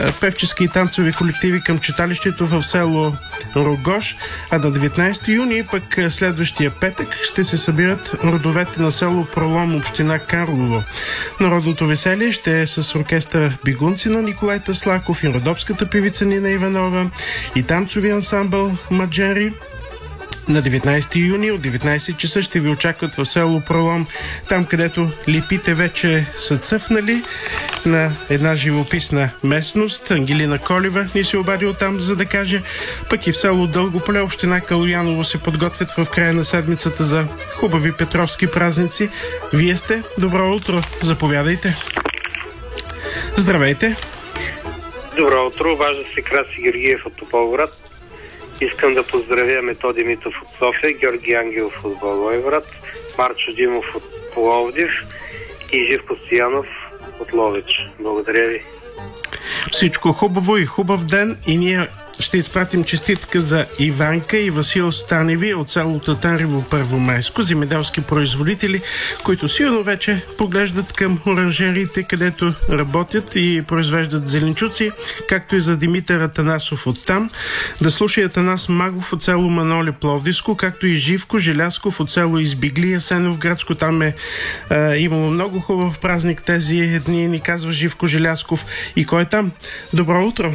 певчески и танцови колективи към читалището в село Рогош, а на 19 юни, пък следващия петък, ще се събират родовете на село Пролом, община Карлово. Народното веселие ще е с оркестър Бигунци на Николай Таслаков и родопската певица Нина Иванова и танцови ансамбъл Маджери. На 19 юни от 19 часа ще ви очакват в село Пролом, там където липите вече са цъфнали на една живописна местност. Ангелина Колева ни се обади оттам, за да каже, пък и в село Дългополе, община Калояново се подготвят в края на седмицата за хубави петровски празници. Вие сте. Добро утро. Заповядайте. Здравейте. Добро утро. Важда се Краси Георгиев от Тополград. Искам да поздравя Методи Митов от София, Георги Ангелов от Благоевград, Марчо Димов от Пловдив и Живко Стоянов от Ловеч. Благодаря ви. Всичко хубаво и хубав ден, и ние ще изпратим честитка за Иванка и Васил Станеви от село Татарево, Първомайско, земеделски производители, които силно вече поглеждат към оранжериите, където работят и произвеждат зеленчуци, както и за Димитър Атанасов от там. Да слуша Атанас Магов от село Маноле, Пловдивско, както и Живко Желязков от село Избигли, Асеновградско. Там имало много хубав празник тези дни, ни казва Живко Желязков. И кой е там? Добро утро!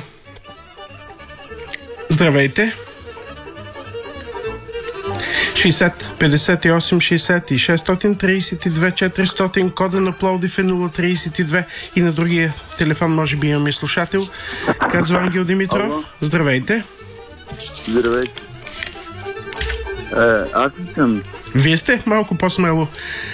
Здравейте! 60 58 60 и 632 400, кода на Пловдив е 032 и на другия телефон може би имаме слушател. Казва Ангел Димитров. Ало. Здравейте! Здравейте! Аз съм. Вие сте малко по-смело.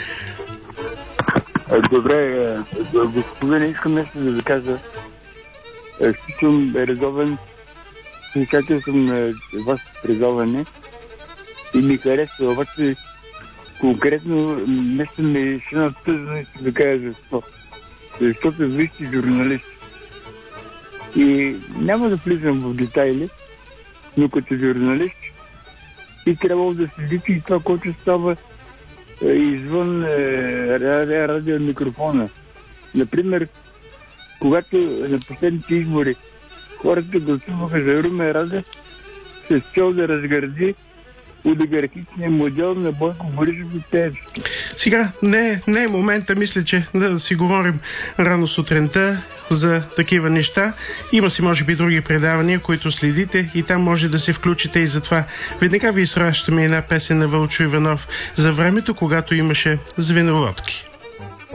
Добре, господин, искам нещо да ви кажа. Съм редовен. Слушател съм на вас предаване и ми харесва, обаче конкретно нещо ми ще натъжно и ще да кажа защо. Защото вие сте журналисти. И няма да влизам в детайли, но като журналист и трябвало да следите и това, което става извън радиомикрофона. Например, когато на последните избори хората гласуваха за Румен Радев с цел да разгради олигархичния модел на Бойко Борисов и Пеевски. Сега не е момента, мисля, че да си говорим рано сутринта за такива неща. Има си, може би, други предавания, които следите и там може да се включите и затова. Веднага ви изращаме една песен на Вълчо Иванов за времето, когато имаше звеноводки.